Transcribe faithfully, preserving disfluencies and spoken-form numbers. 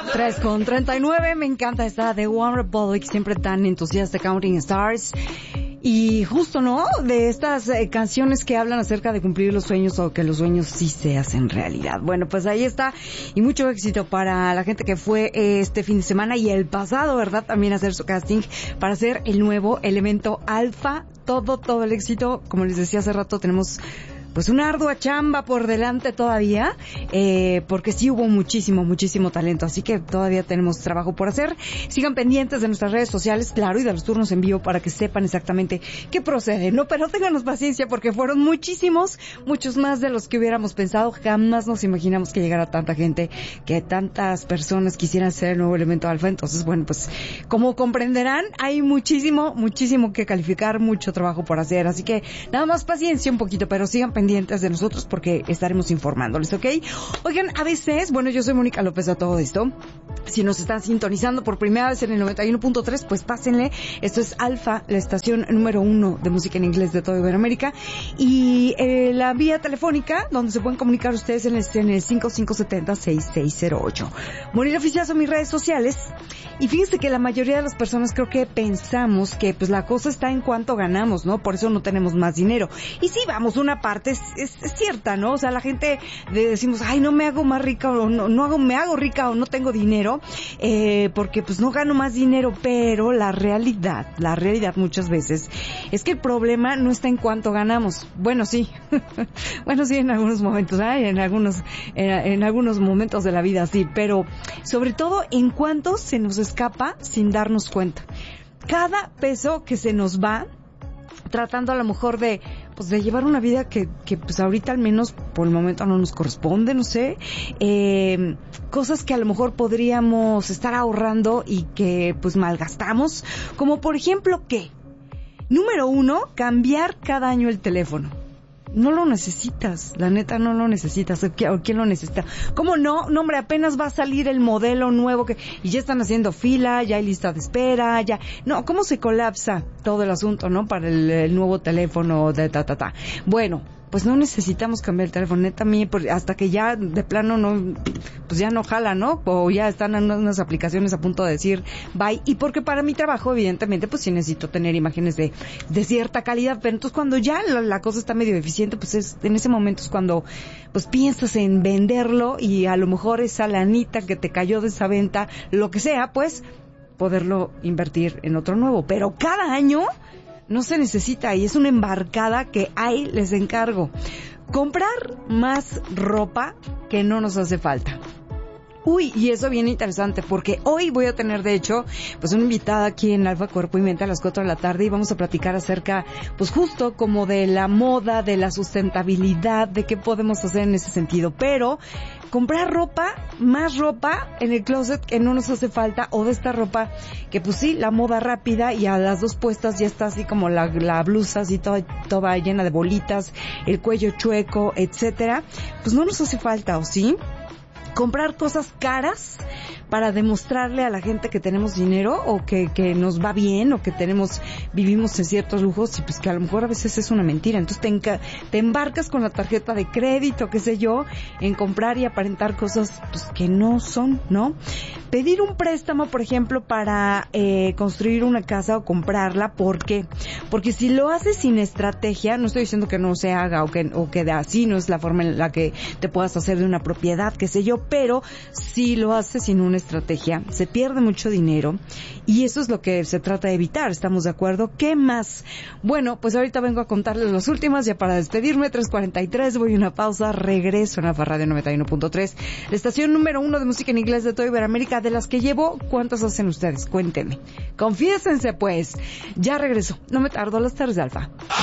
tres con treinta y nueve, me encanta esta de One Republic, siempre tan entusiasta, Counting Stars. Y justo, ¿no? De estas eh, canciones que hablan acerca de cumplir los sueños o que los sueños sí se hacen realidad. Bueno, pues ahí está. Y mucho éxito para la gente que fue eh, este fin de semana y el pasado, ¿verdad? También hacer su casting para ser el nuevo elemento alfa. Todo, todo el éxito. Como les decía hace rato, tenemos pues una ardua chamba por delante todavía, eh, porque sí hubo muchísimo, muchísimo talento, así que todavía tenemos trabajo por hacer. Sigan pendientes de nuestras redes sociales, claro, y de los turnos en vivo para que sepan exactamente qué procede, ¿no? Pero ténganos paciencia porque fueron muchísimos, muchos más de los que hubiéramos pensado. Jamás nos imaginamos que llegara tanta gente, que tantas personas quisieran ser el nuevo elemento alfa. Entonces, bueno, pues como comprenderán, hay muchísimo, muchísimo que calificar, mucho trabajo por hacer, así que nada más paciencia un poquito, pero sigan pendientes de nosotros porque estaremos informándoles, ¿ok? Oigan, a veces, bueno, yo soy Mónica López a todo esto. Si nos están sintonizando por primera vez en el noventa y uno punto tres, pues pásenle. Esto es Alfa, la estación número uno de música en inglés de toda Iberoamérica. Y eh, la vía telefónica, donde se pueden comunicar ustedes en el, en el cinco cinco siete cero, seis seis cero ocho. Mónica Oficial son mis redes sociales. Y fíjense que la mayoría de las personas creo que pensamos que pues la cosa está en cuánto ganamos, ¿no? Por eso no tenemos más dinero. Y sí, vamos, una parte es, es, es cierta, ¿no? O sea, la gente de, decimos, ay, no me hago más rica o no, no hago, me hago rica o no tengo dinero, eh, porque pues no gano más dinero. Pero la realidad, la realidad muchas veces es que el problema no está en cuánto ganamos. Bueno, sí. bueno, sí, en algunos momentos, ¿eh? en algunos, en, en algunos momentos de la vida, sí. Pero sobre todo en cuánto se nos escapa sin darnos cuenta. Cada peso que se nos va tratando a lo mejor de pues de llevar una vida que, que pues ahorita al menos por el momento no nos corresponde, no sé, eh, cosas que a lo mejor podríamos estar ahorrando y que pues malgastamos, como por ejemplo ¿qué? Número uno, cambiar cada año el teléfono. No lo necesitas, la neta no lo necesitas. ¿Quién lo necesita? ¿Cómo no? No, hombre, apenas va a salir el modelo nuevo que y ya están haciendo fila, ya hay lista de espera, ya. No, ¿cómo se colapsa todo el asunto, no? Para el, el nuevo teléfono de ta ta ta. Bueno, pues no necesitamos cambiar el teléfono, neta, a mí, hasta que ya de plano no, pues ya no jala, ¿no? O ya están en unas aplicaciones a punto de decir bye. Y porque para mi trabajo, evidentemente, pues sí necesito tener imágenes de, de cierta calidad. Pero entonces cuando ya la, la cosa está medio deficiente, pues es, en ese momento es cuando, pues piensas en venderlo y a lo mejor esa lanita que te cayó de esa venta, lo que sea, pues poderlo invertir en otro nuevo. Pero cada año no se necesita y es una embarcada que ahí les encargo. Comprar más ropa que no nos hace falta. Uy, y eso viene interesante porque hoy voy a tener, de hecho, pues una invitada aquí en Alfa Cuerpo y Mente a las cuatro de la tarde y vamos a platicar acerca, pues justo como de la moda, de la sustentabilidad, de qué podemos hacer en ese sentido. Pero comprar ropa, más ropa en el closet que no nos hace falta, o de esta ropa que pues sí, la moda rápida y a las dos puestas ya está así como la, la blusa así toda, toda llena de bolitas, el cuello chueco, etcétera, pues no nos hace falta, ¿o sí? Comprar cosas caras para demostrarle a la gente que tenemos dinero o que, que nos va bien o que tenemos, vivimos en ciertos lujos y pues que a lo mejor a veces es una mentira. Entonces te, enca- te embarcas con la tarjeta de crédito, qué sé yo, en comprar y aparentar cosas pues que no son, ¿no? Pedir un préstamo, por ejemplo, para eh, construir una casa o comprarla, ¿por qué? Porque si lo haces sin estrategia, no estoy diciendo que no se haga o que, o que de así no es la forma en la que te puedas hacer de una propiedad, qué sé yo, pero si lo haces sin una estrategia, se pierde mucho dinero y eso es lo que se trata de evitar, ¿estamos de acuerdo? ¿Qué más? Bueno, pues ahorita vengo a contarles las últimas ya para despedirme. Tres cuarenta y tres, voy a una pausa, regreso en Alfa Radio noventa y uno punto tres, la estación número uno de música en inglés de toda Iberoamérica. De las que llevo, ¿cuántas hacen ustedes? Cuéntenme. Confiésense pues. Ya regreso, no me tardo, las tardes de Alfa.